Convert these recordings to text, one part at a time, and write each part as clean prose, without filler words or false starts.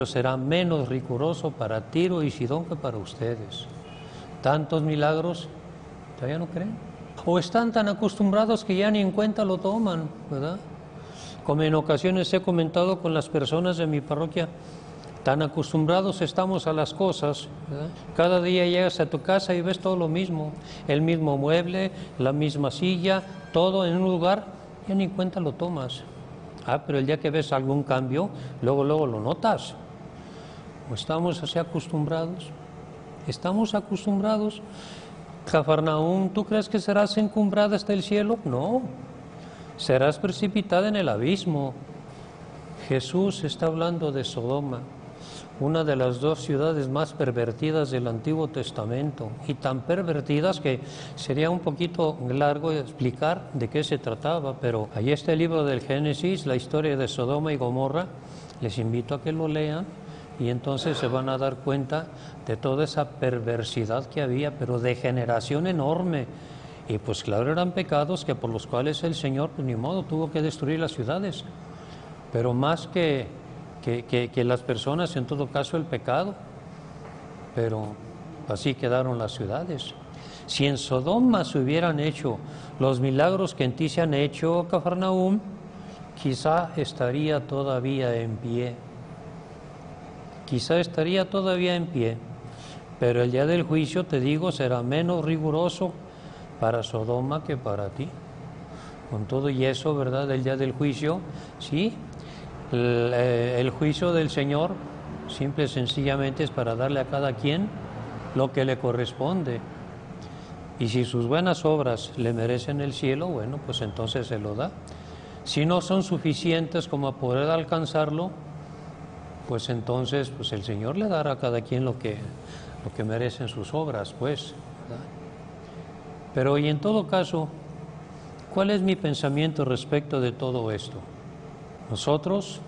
será menos riguroso para Tiro y Sidón que para ustedes. Tantos milagros, ¿todavía no creen? O están tan acostumbrados que ya ni en cuenta lo toman, ¿verdad? Como en ocasiones he comentado con las personas de mi parroquia, tan acostumbrados estamos a las cosas, ¿verdad? Cada día llegas a tu casa y ves todo lo mismo, el mismo mueble, la misma silla, todo en un lugar, ya ni en cuenta lo tomas. Pero el día que ves algún cambio, luego lo notas. ¿O estamos así acostumbrados? ¿Estamos acostumbrados? Cafarnaúm, ¿tú crees que serás encumbrada hasta el cielo? No, serás precipitada en el abismo. Jesús está hablando de Sodoma, una de las dos ciudades más pervertidas del Antiguo Testamento, y tan pervertidas que sería un poquito largo explicar de qué se trataba, pero ahí está el libro del Génesis, la historia de Sodoma y Gomorra. Les invito a que lo lean y entonces se van a dar cuenta de toda esa perversidad que había, pero de generación enorme. Y pues claro, eran pecados que por los cuales el Señor, pues ni modo, tuvo que destruir las ciudades. Pero más que las personas, en todo caso el pecado, pero así quedaron las ciudades. Si en Sodoma se hubieran hecho los milagros que en ti se han hecho, Cafarnaúm, quizá estaría todavía en pie. Quizá estaría todavía en pie, pero el día del juicio, te digo, será menos riguroso para Sodoma que para ti. Con todo y eso, ¿verdad? El día del juicio, sí, el juicio del Señor simple y sencillamente es para darle a cada quien lo que le corresponde. Y si sus buenas obras le merecen el cielo, bueno, pues entonces se lo da. Si no son suficientes como a poder alcanzarlo, pues entonces pues el Señor le dará a cada quien lo que merecen sus obras, pues, ¿verdad? Pero y en todo caso, ¿cuál es mi pensamiento respecto de todo esto? Nosotros,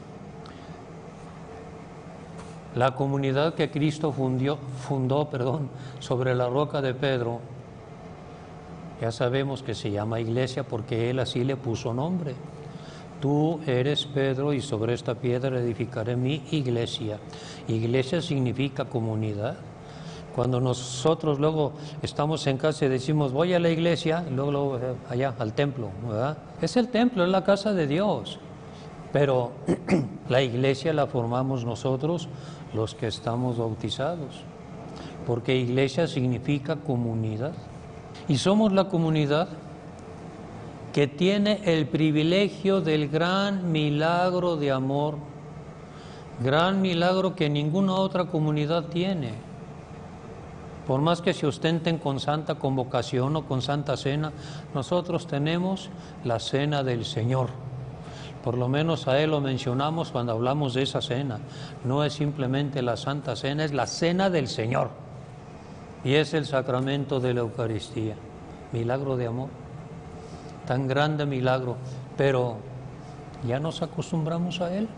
la comunidad que Cristo fundó sobre la roca de Pedro, ya sabemos que se llama iglesia porque Él así le puso nombre. Tú eres Pedro y sobre esta piedra edificaré mi iglesia. Iglesia significa comunidad. Cuando nosotros luego estamos en casa y decimos voy a la iglesia, luego allá al templo, ¿verdad? Es el templo, es la casa de Dios. Pero la iglesia la formamos nosotros, los que estamos bautizados. Porque iglesia significa comunidad. Y somos la comunidad que tiene el privilegio del gran milagro de amor, gran milagro que ninguna otra comunidad tiene. Por más que se ostenten con santa convocación o con santa cena, nosotros tenemos la cena del Señor. Por lo menos a Él lo mencionamos cuando hablamos de esa cena. No es simplemente la Santa Cena, es la cena del Señor. Y es el sacramento de la Eucaristía. Milagro de amor. Tan grande milagro, pero ¿ya nos acostumbramos a Él?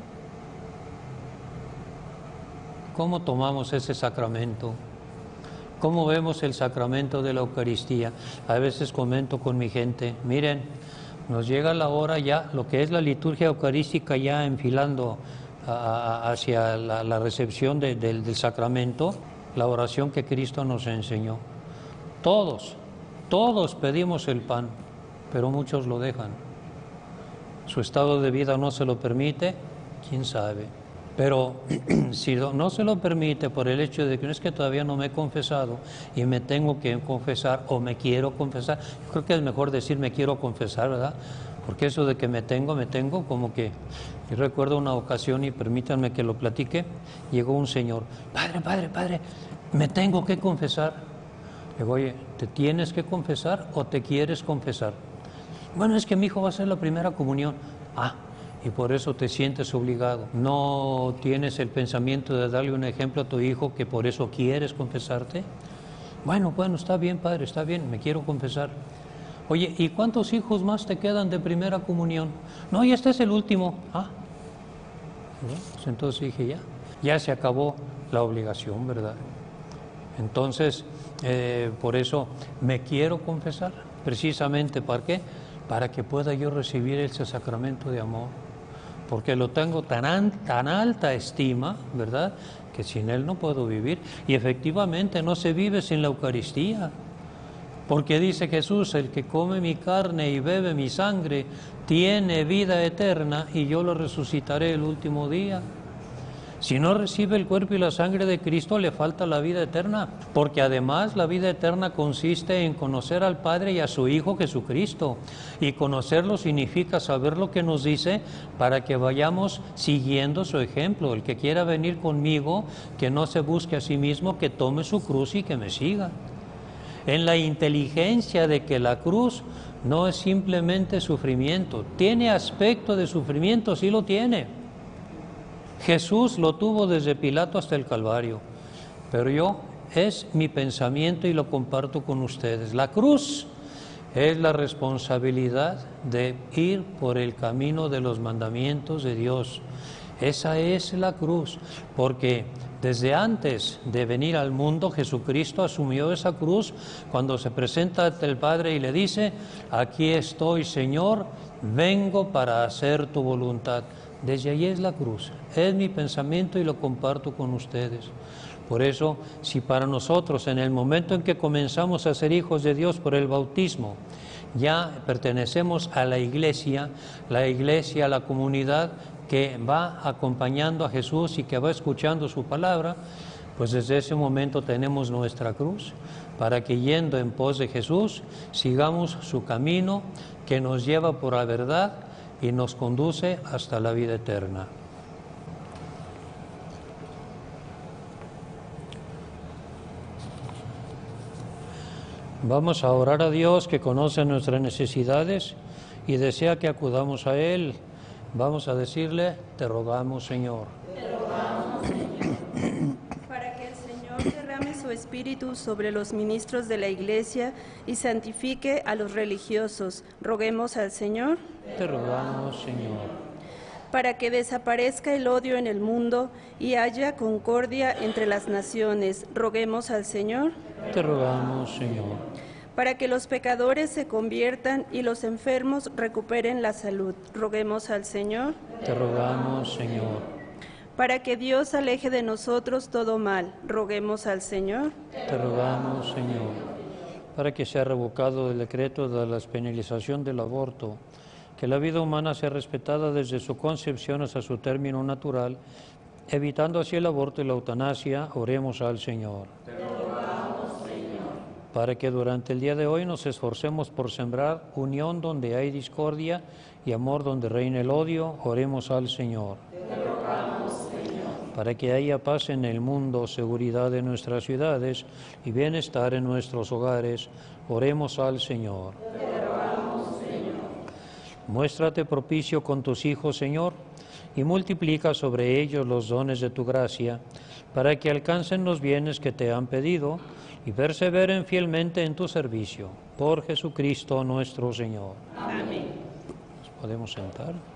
¿Cómo tomamos ese sacramento? ¿Cómo vemos el sacramento de la Eucaristía? A veces comento con mi gente, miren, nos llega la hora ya, lo que es la liturgia eucarística ya enfilando hacia la recepción del sacramento, la oración que Cristo nos enseñó. Todos pedimos el pan, pero muchos lo dejan. Su estado de vida no se lo permite, quién sabe. Pero si no se lo permite por el hecho de que no es que todavía no me he confesado y me tengo que confesar o me quiero confesar, yo creo que es mejor decir me quiero confesar, ¿verdad? Porque eso de que me tengo, como que... Yo recuerdo una ocasión, y permítanme que lo platique, llegó un señor, padre, me tengo que confesar. Le digo, oye, ¿te tienes que confesar o te quieres confesar? Bueno, es que mi hijo va a hacer la primera comunión. Y por eso te sientes obligado. ¿No tienes el pensamiento de darle un ejemplo a tu hijo que por eso quieres confesarte? Bueno, está bien, padre, está bien, me quiero confesar. Oye, ¿y cuántos hijos más te quedan de primera comunión? No, y este es el último. Pues entonces dije, ya se acabó la obligación, ¿verdad? Entonces, por eso me quiero confesar. Precisamente, ¿para qué? Para que pueda yo recibir ese sacramento de amor. porque lo tengo tan alta estima, ¿verdad?, que sin Él no puedo vivir. Y efectivamente no se vive sin la Eucaristía, porque dice Jesús: el que come mi carne y bebe mi sangre tiene vida eterna, y yo lo resucitaré el último día. Si no recibe el cuerpo y la sangre de Cristo, le falta la vida eterna, porque además la vida eterna consiste en conocer al Padre y a su Hijo Jesucristo, y conocerlo significa saber lo que nos dice para que vayamos siguiendo su ejemplo. El que quiera venir conmigo, que no se busque a sí mismo, que tome su cruz y que me siga. En la inteligencia de que la cruz no es simplemente sufrimiento, tiene aspecto de sufrimiento, sí lo tiene. Jesús lo tuvo desde Pilato hasta el Calvario, pero es mi pensamiento y lo comparto con ustedes. La cruz es la responsabilidad de ir por el camino de los mandamientos de Dios. Esa es la cruz, porque desde antes de venir al mundo, Jesucristo asumió esa cruz cuando se presenta ante el Padre y le dice: aquí estoy, Señor, vengo para hacer tu voluntad. Desde ahí es la cruz, es mi pensamiento y lo comparto con ustedes. Por eso, si para nosotros en el momento en que comenzamos a ser hijos de Dios por el bautismo, ya pertenecemos a la iglesia, la comunidad que va acompañando a Jesús y que va escuchando su palabra, pues desde ese momento tenemos nuestra cruz, para que yendo en pos de Jesús, sigamos su camino que nos lleva por la verdad y nos conduce hasta la vida eterna. Vamos a orar a Dios, que conoce nuestras necesidades y desea que acudamos a Él. Vamos a decirle: te rogamos, Señor. Te rogamos, Señor, para que el Señor derrame su Espíritu sobre los ministros de la Iglesia y santifique a los religiosos. Roguemos al Señor. Te rogamos, Señor. Para que desaparezca el odio en el mundo y haya concordia entre las naciones. Roguemos al Señor. Te rogamos, Señor. Para que los pecadores se conviertan y los enfermos recuperen la salud. Roguemos al Señor. Te rogamos, Señor. Para que Dios aleje de nosotros todo mal. Roguemos al Señor. Te rogamos, Señor. Para que sea revocado el decreto de la despenalización del aborto, que la vida humana sea respetada desde su concepción hasta su término natural, evitando así el aborto y la eutanasia. Oremos al Señor. Te rogamos, Señor. Para que durante el día de hoy nos esforcemos por sembrar unión donde hay discordia y amor donde reina el odio. Oremos al Señor. Te rogamos, Señor. Para que haya paz en el mundo, seguridad en nuestras ciudades y bienestar en nuestros hogares. Oremos al Señor. Te rogamos, Señor. Muéstrate propicio con tus hijos, Señor, y multiplica sobre ellos los dones de tu gracia, para que alcancen los bienes que te han pedido y perseveren fielmente en tu servicio. Por Jesucristo nuestro Señor. Amén. ¿Nos podemos sentar?